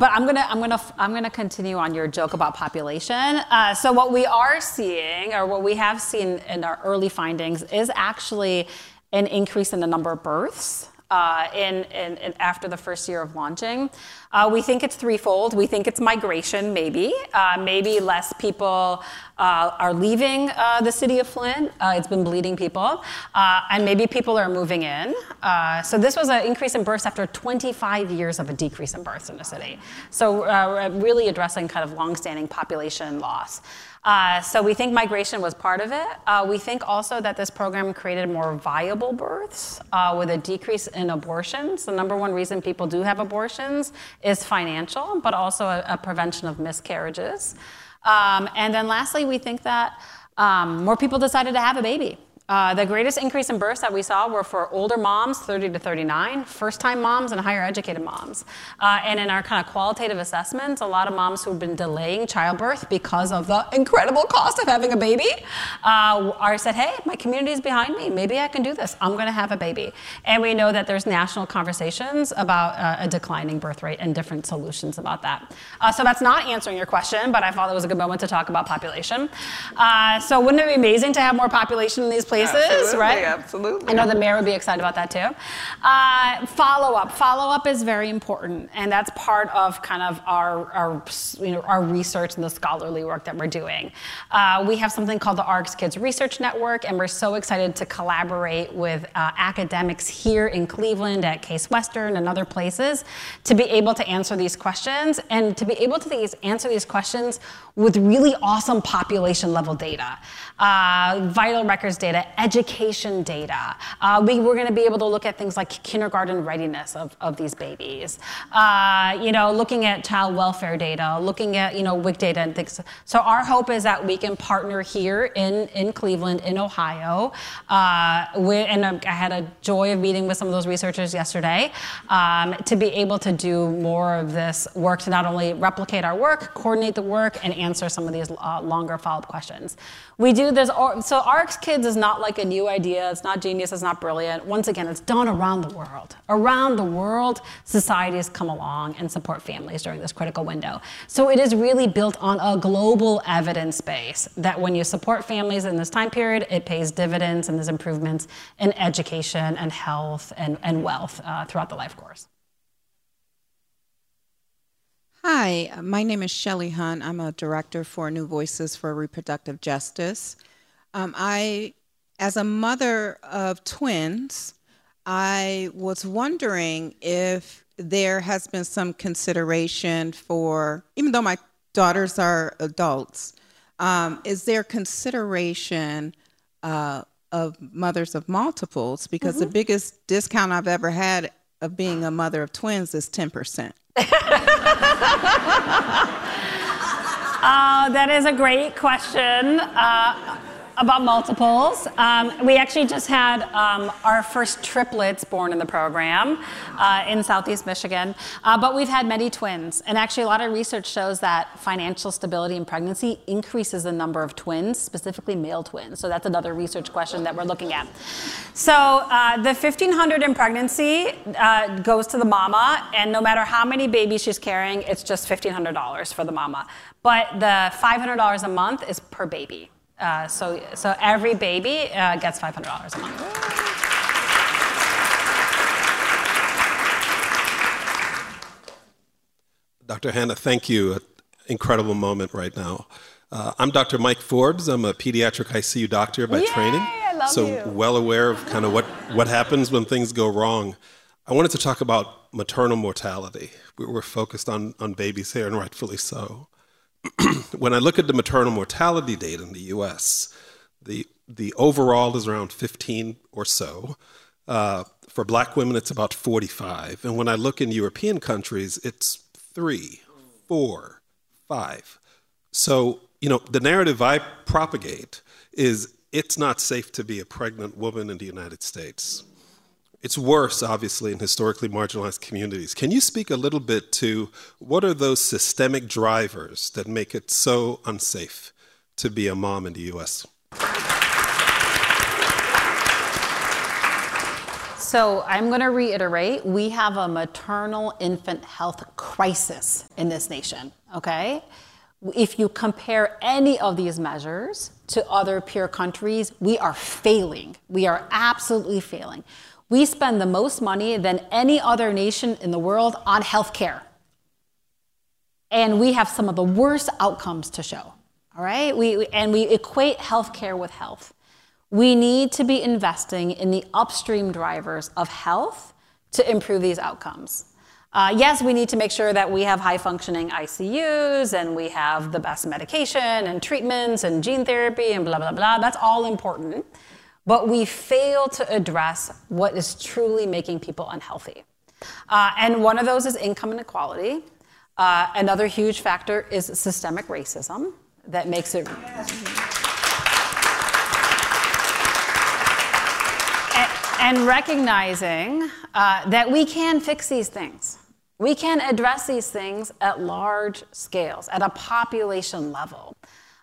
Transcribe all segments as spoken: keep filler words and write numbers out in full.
but I'm gonna I'm gonna I'm gonna continue on your joke about population. Uh, so what we are seeing, or what we have seen in our early findings, is actually an increase in the number of births uh, in, in, in after the first year of launching. Uh, we think it's threefold. We think it's migration, maybe. Uh, maybe less people uh, are leaving uh, the city of Flint. Uh, it's been bleeding people. Uh, and maybe people are moving in. Uh, so this was an increase in births after twenty-five years of a decrease in births in the city. So uh, really addressing kind of longstanding population loss. Uh, so we think migration was part of it. Uh, we think also that this program created more viable births uh, with a decrease in abortions. The number one reason people do have abortions is financial, but also a, a prevention of miscarriages. Um, and then lastly, we think that um, more people decided to have a baby. Uh, the greatest increase in births that we saw were for older moms, thirty to thirty-nine, first-time moms, and higher educated moms. Uh, and in our kind of qualitative assessments, a lot of moms who've been delaying childbirth because of the incredible cost of having a baby uh, are said, hey, my community is behind me. Maybe I can do this. I'm going to have a baby. And we know that there's national conversations about uh, a declining birth rate and different solutions about that. Uh, so that's not answering your question, but I thought it was a good moment to talk about population. Uh, so wouldn't it be amazing to have more population in these places? Absolutely, right? Absolutely. I know the mayor would be excited about that too. Uh, follow-up. Follow-up is very important, and that's part of kind of our, our, you know, our research and the scholarly work that we're doing. Uh, we have something called the A R C S Kids Research Network, and we're so excited to collaborate with uh, academics here in Cleveland at Case Western and other places to be able to answer these questions, and to be able to these, answer these questions with really awesome population-level data, uh, vital records data, education data. Uh, we, we're going to be able to look at things like kindergarten readiness of, of these babies. Uh, you know, looking at child welfare data, looking at, you know, W I C data and things. So our hope is that we can partner here in, in Cleveland, in Ohio. Uh, with, and I had a joy of meeting with some of those researchers yesterday um, to be able to do more of this work, to not only replicate our work, coordinate the work, and answer some of these uh, longer follow-up questions. We do this, so A R C S Kids is not like a new idea, it's not genius, it's not brilliant. Once again, it's done around the world. Around the world, societies come along and support families during this critical window. So it is really built on a global evidence base that when you support families in this time period, it pays dividends and there's improvements in education and health and, and wealth uh, throughout the life course. Hi, my name is Shelley Hunt. I'm a director for New Voices for Reproductive Justice. Um, I, as a mother of twins, I was wondering if there has been some consideration for, even though my daughters are adults, um, is there consideration uh, of mothers of multiples? Because mm-hmm. the biggest discount I've ever had of being a mother of twins is ten percent. uh, that is a great question uh, about multiples. Um, we actually just had um, our first triplets born in the program uh, in Southeast Michigan, uh, but we've had many twins. And actually a lot of research shows that financial stability in pregnancy increases the number of twins, specifically male twins. So that's another research question that we're looking at. So uh, the fifteen hundred in pregnancy uh, goes to the mama, and no matter how many babies she's carrying, it's just fifteen hundred dollars for the mama. But the five hundred dollars a month is per baby. Uh, so, so every baby uh, gets five hundred dollars a month. Doctor Hanna, thank you. An incredible moment right now. Uh, I'm Doctor Mike Forbes. I'm a pediatric I C U doctor by Yay, training. I love so you. well aware of kind of what, what happens when things go wrong. I wanted to talk about maternal mortality. We were focused on, on babies here, and rightfully so. When I look at the maternal mortality data in the U S, the, the overall is around fifteen or so. Uh, for black women, it's about forty-five. And when I look in European countries, it's three, four, five. So, you know, the narrative I propagate is it's not safe to be a pregnant woman in the United States. It's worse, obviously, in historically marginalized communities. Can you speak a little bit to what are those systemic drivers that make it so unsafe to be a mom in the U S? So I'm going to reiterate, we have a maternal infant health crisis in this nation, okay? If you compare any of these measures to other peer countries, we are failing. We are absolutely failing. We spend the most money than any other nation in the world on healthcare. And we have some of the worst outcomes to show, all right? We, and we equate healthcare with health. We need to be investing in the upstream drivers of health to improve these outcomes. Uh, yes, we need to make sure that we have high-functioning I C Us and we have the best medication and treatments and gene therapy and blah, blah, blah. That's all important. But we fail to address what is truly making people unhealthy. Uh, and one of those is income inequality. Uh, another huge factor is systemic racism that makes it... And recognizing uh, that we can fix these things. We can address these things at large scales, at a population level.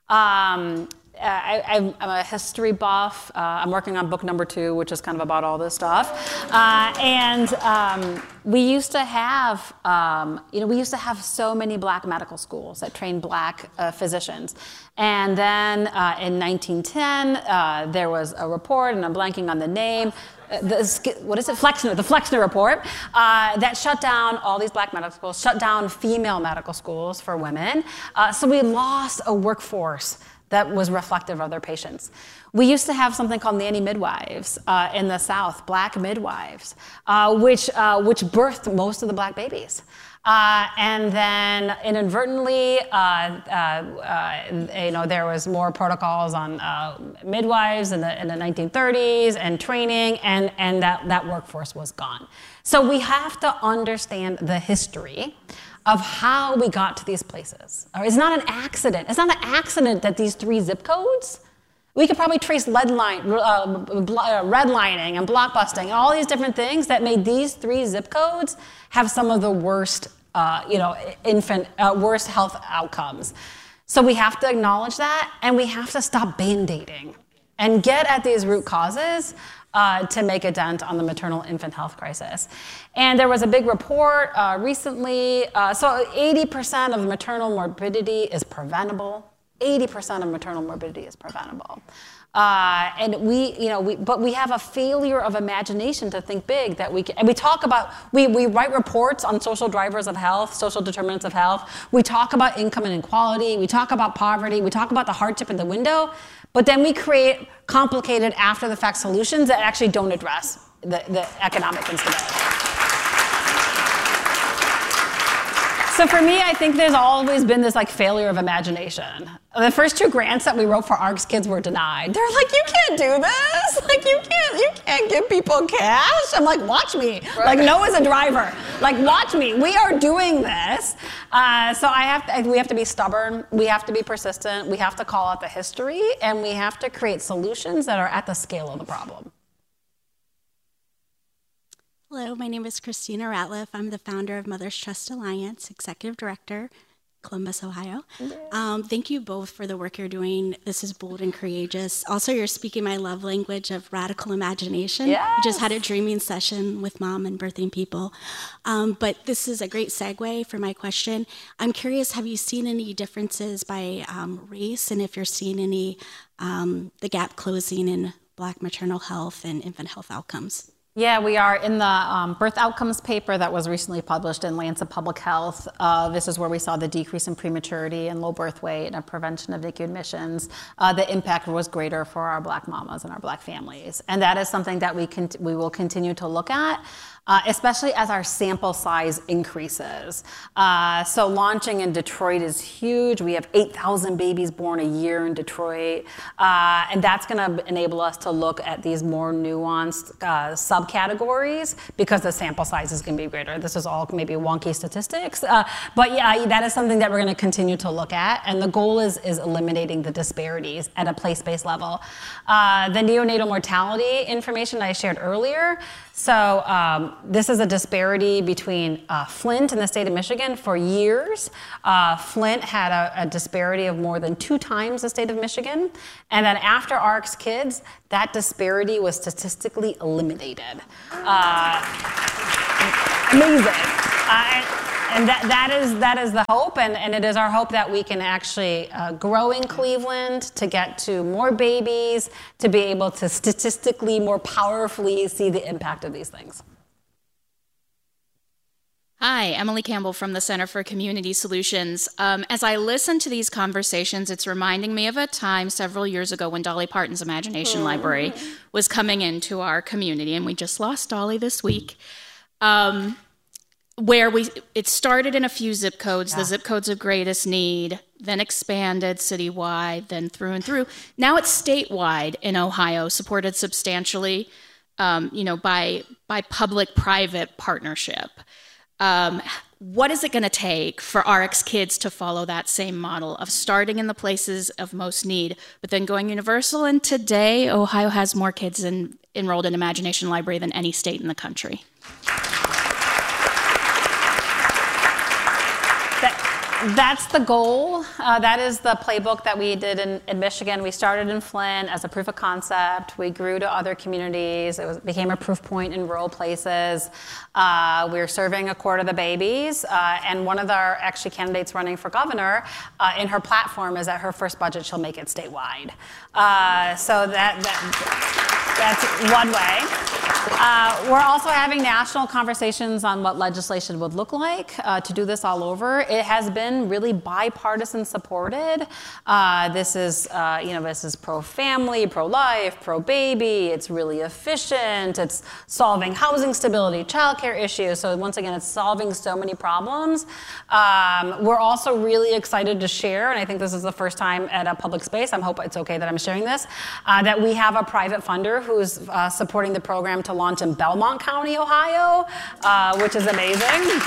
Um, I, I'm a history buff. Uh, I'm working on book number two, which is kind of about all this stuff. Uh, and um, we used to have, um, you know, we used to have so many black medical schools that trained black uh, physicians. And then uh, in nineteen ten, uh, there was a report, and I'm blanking on the name, uh, the, what is it, Flexner, the Flexner report, uh, that shut down all these black medical schools, shut down female medical schools for women. Uh, so we lost a workforce that was reflective of their patients. We used to have something called nanny midwives uh, in the South, black midwives, uh, which, uh, which birthed most of the black babies. Uh, and then inadvertently, uh, uh, uh, you know, there was more protocols on uh, midwives in the, in the nineteen thirties and training, and, and that, that workforce was gone. So we have to understand the history of how we got to these places. It's not an accident. It's not an accident that these three zip codes, we could probably trace lead line, uh, redlining and blockbusting and all these different things that made these three zip codes have some of the worst, uh, you know, infant, uh, worst health outcomes. So we have to acknowledge that, and we have to stop band-aiding and get at these root causes Uh, to make a dent on the maternal infant health crisis. And there was a big report uh, recently. Uh, so eighty percent of maternal morbidity is preventable. eighty percent of maternal morbidity is preventable. Uh, and we, you know, we, but we have a failure of imagination to think big that we can, and we talk about, we, we write reports on social drivers of health, social determinants of health. We talk about income inequality. We talk about poverty. We talk about the hardship in the window. But then we create complicated after-the-fact solutions that actually don't address the, the economic instability. So for me, I think there's always been this like failure of imagination. The first two grants that we wrote for A R C S kids were denied. They're like, you can't do this. Like you can't, you can't give people cash. I'm like, watch me. Right. Like Noah's a driver. Like watch me. We are doing this. Uh, so I have to, we have to be stubborn. We have to be persistent. We have to call out the history, and we have to create solutions that are at the scale of the problem. Hello, my name is Christina Ratliff. I'm the founder of Mother's Trust Alliance, Executive Director, Columbus, Ohio. Um, thank you both for the work you're doing. This is bold and courageous. Also, you're speaking my love language of radical imagination. Yes. We just had a dreaming session with Mom and Birthing People. Um, but this is a great segue for my question. I'm curious, have you seen any differences by um, race, and if you're seeing any, um, the gap closing in Black maternal health and infant health outcomes? Yeah, we are in the um, birth outcomes paper that was recently published in Lancet Public Health. Uh, this is where we saw the decrease in prematurity and low birth weight and prevention of N I C U admissions. Uh, the impact was greater for our Black mamas and our Black families. And that is something that we, can, we will continue to look at, uh, especially as our sample size increases. Uh, so launching in Detroit is huge. We have eight thousand babies born a year in Detroit. Uh, and that's gonna enable us to look at these more nuanced uh, subcategories because the sample size is gonna be greater. This is all maybe wonky statistics. Uh, but yeah, that is something that we're gonna continue to look at. And the goal is, is eliminating the disparities at a place-based level. Uh, the neonatal mortality information I shared earlier, So um, this is a disparity between uh, Flint and the state of Michigan for years. Uh, Flint had a, a disparity of more than two times the state of Michigan. And then after A R C S Kids, that disparity was statistically eliminated. Uh, amazing. Uh, And that, that is that is the hope, and, and it is our hope that we can actually uh, grow in Cleveland to get to more babies, to be able to statistically more powerfully see the impact of these things. Hi, Emily Campbell from the Center for Community Solutions. Um, as I listen to these conversations, it's reminding me of a time several years ago when Dolly Parton's Imagination mm. Library was coming into our community, and we just lost Dolly this week. Um, where we it started in a few zip codes, yeah. the zip codes of greatest need, then expanded citywide, then through and through. Now it's statewide in Ohio, supported substantially, um, you know, by by public-private partnership. Um, what is it going to take for A R C S Kids to follow that same model of starting in the places of most need, but then going universal? And today, Ohio has more kids in, enrolled in Imagination Library than any state in the country. That's the goal. Uh, that is the playbook that we did in, in Michigan. We started in Flint as a proof of concept. We grew to other communities. It was, became a proof point in rural places. Uh, we're serving a quarter of the babies. Uh, and one of our actually candidates running for governor, uh, in her platform is that her first budget she'll make it statewide. Uh, so that, that that's one way. Uh, we're also having national conversations on what legislation would look like uh, to do this all over. It has been really bipartisan supported. Uh, this is, uh, you know, this is pro-family, pro-life, pro-baby. It's really efficient. It's solving housing stability, childcare issues. So once again, it's solving so many problems. Um, we're also really excited to share, and I think this is the first time at a public space. I hope it's okay that I'm sharing this, uh, that we have a private funder who's uh, supporting the program to launch in Belmont County, Ohio, uh, which is amazing.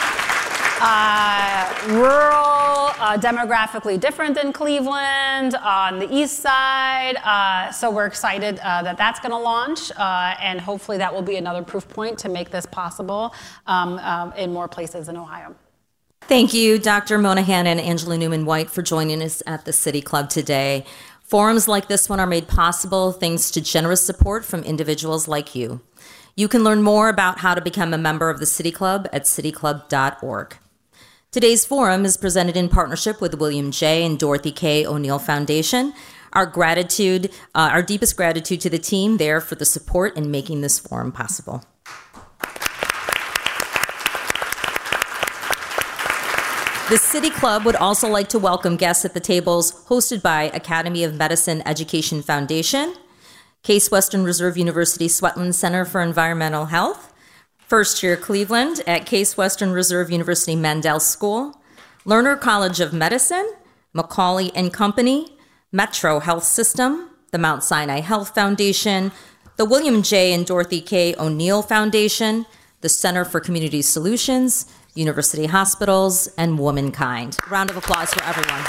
Uh, rural, uh, demographically different than Cleveland, on the east side. Uh, so we're excited uh, that that's going to launch, uh, and hopefully that will be another proof point to make this possible um, um, in more places in Ohio. Thank you, Doctor Monahan and Angela Newman-White, for joining us at the City Club today. Forums like this one are made possible thanks to generous support from individuals like you. You can learn more about how to become a member of the City Club at city club dot org. Today's forum is presented in partnership with William J. and Dorothy K. O'Neill Foundation. Our gratitude, uh, our deepest gratitude to the team there for the support in making this forum possible. The City Club would also like to welcome guests at the tables hosted by Academy of Medicine Education Foundation, Case Western Reserve University Sweatland Center for Environmental Health, First Year Cleveland at Case Western Reserve University Mandel School, Lerner College of Medicine, Macaulay and Company, Metro Health System, the Mount Sinai Health Foundation, the William J. and Dorothy K. O'Neill Foundation, the Center for Community Solutions, University Hospitals, and Womankind. Round of applause for everyone.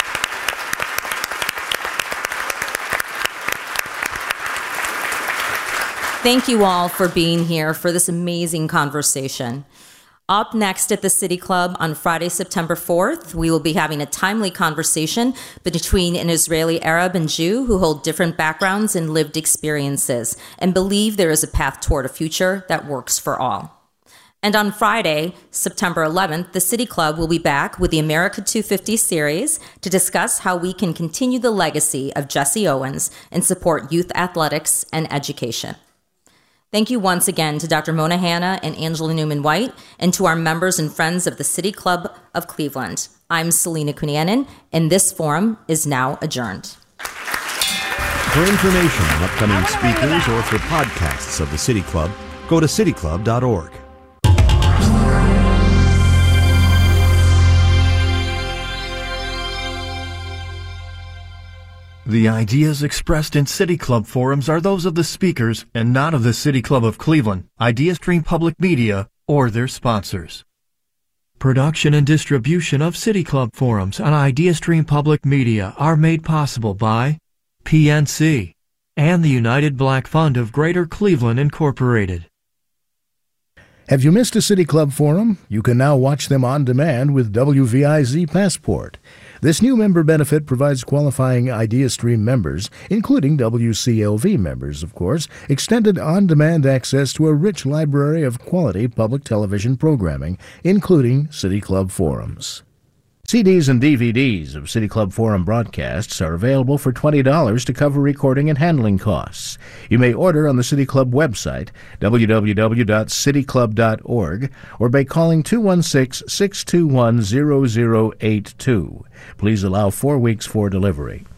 Thank you all for being here for this amazing conversation. Up next at the City Club on Friday, September fourth, we will be having a timely conversation between an Israeli Arab and Jew who hold different backgrounds and lived experiences and believe there is a path toward a future that works for all. And on Friday, September eleventh, the City Club will be back with the America two fifty series to discuss how we can continue the legacy of Jesse Owens and support youth athletics and education. Thank you once again to Doctor Mona Hanna and Angela Newman-White, and to our members and friends of the City Club of Cleveland. I'm Selena Cunanan, and this forum is now adjourned. For information on upcoming speakers or for podcasts of the City Club, go to city club dot org. The ideas expressed in City Club forums are those of the speakers and not of the City Club of Cleveland, IdeaStream Public Media, or their sponsors. Production and distribution of City Club forums on IdeaStream Public Media are made possible by P N C and the United Black Fund of Greater Cleveland, Incorporated. Have you missed a City Club Forum? You can now watch them on demand with W V I Z Passport. This new member benefit provides qualifying IdeaStream members, including W C L V members, of course, extended on-demand access to a rich library of quality public television programming, including City Club Forums. C Ds and D V Ds of City Club Forum broadcasts are available for twenty dollars to cover recording and handling costs. You may order on the City Club website, w w w dot city club dot org, or by calling two one six, six two one, zero zero eight two. Please allow four weeks for delivery.